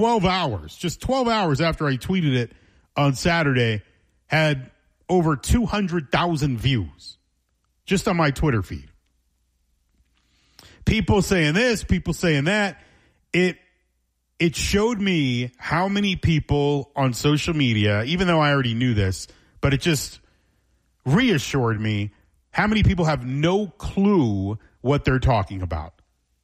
12 hours, just 12 hours after I tweeted it on Saturday, had over 200,000 views just on my Twitter feed. People saying this, people saying that. It showed me how many people on social media, even though I already knew this, but it just reassured me how many people have no clue what they're talking about.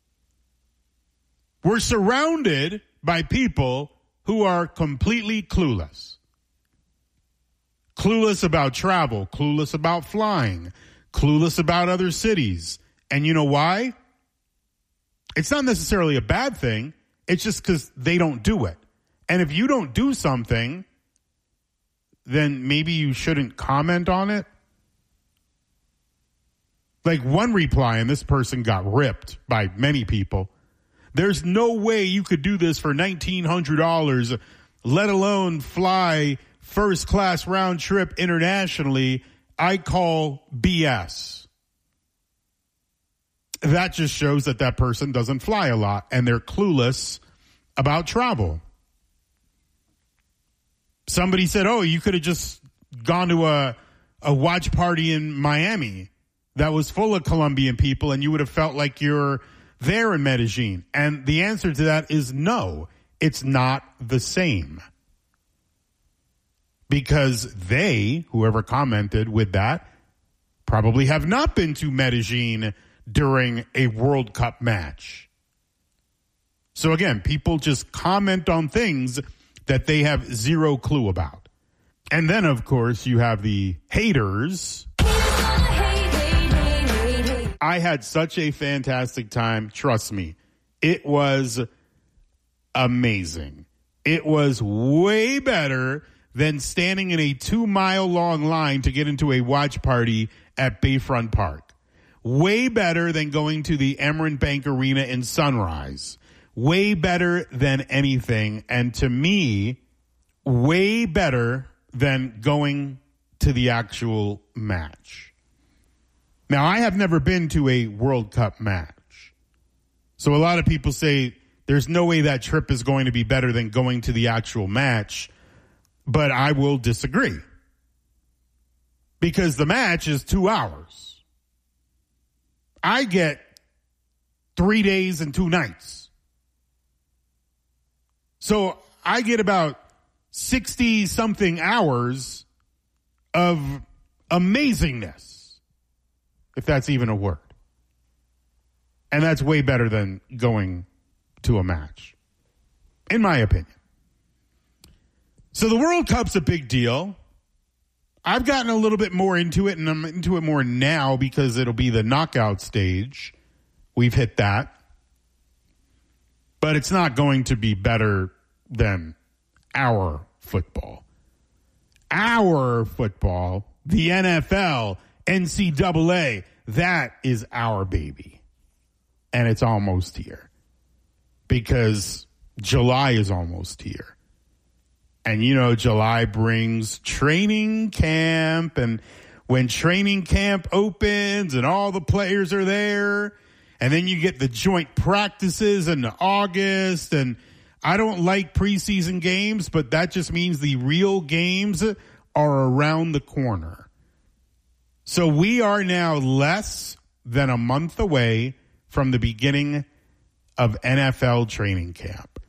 We're surrounded by people who are completely clueless. Clueless about travel, clueless about flying, clueless about other cities. And you know why? It's not necessarily a bad thing. It's just because they don't do it. And if you don't do something, then maybe you shouldn't comment on it. Like one reply, and this person got ripped by many people. There's no way you could do this for $1,900, let alone fly first class round trip internationally. I call BS. That just shows that person doesn't fly a lot and they're clueless about travel. Somebody said, oh, you could have just gone to a watch party in Miami that was full of Colombian people and you would have felt like you're there in Medellin. And the answer to that is no, it's not the same. Because they, whoever commented with that, probably have not been to Medellin during a World Cup match. So again, people just comment on things that they have zero clue about. And then, of course, you have the haters. I had such a fantastic time. Trust me. It was amazing. It was way better than standing in a 2-mile-long line to get into a watch party at Bayfront Park. Way better than going to the Amerant Bank Arena in Sunrise. Way better than anything. And to me, way better than going to the actual match. Now, I have never been to a World Cup match. So a lot of people say there's no way that trip is going to be better than going to the actual match. But I will disagree. Because the match is 2 hours. I get 3 days and 2 nights. So I get about 60-something hours of amazingness, if that's even a word. And that's way better than going to a match, in my opinion. So the World Cup's a big deal. I've gotten a little bit more into it, and I'm into it more now because it'll be the knockout stage. We've hit that. But it's not going to be better than our football. Our football, the NFL, NCAA, that is our baby. And it's almost here. Because July is almost here. And, you know, July brings training camp. And when training camp opens and all the players are there, and then you get the joint practices in August. And I don't like preseason games, but that just means the real games are around the corner. So we are now less than a month away from the beginning of NFL training camp.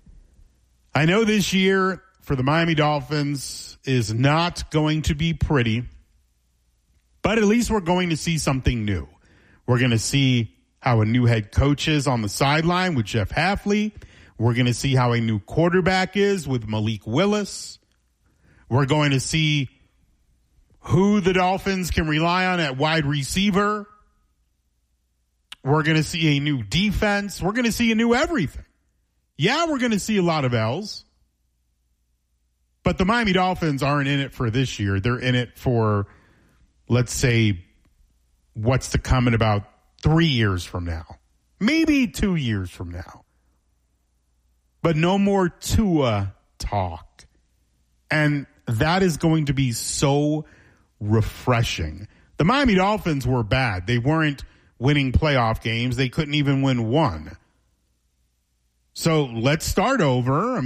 I know this year for the Miami Dolphins is not going to be pretty, but at least we're going to see something new. We're going to see how a new head coach is on the sideline with Jeff Hafley. We're going to see how a new quarterback is with Malik Willis. We're going to see who the Dolphins can rely on at wide receiver. We're going to see a new defense. We're going to see a new everything. Yeah, we're going to see a lot of L's. But the Miami Dolphins aren't in it for this year. They're in it for, let's say, what's to come in about 3 years from now. Maybe 2 years from now. But no more Tua talk. And that is going to be so refreshing. The Miami Dolphins were bad. They weren't winning playoff games. They couldn't even win one. So let's start over.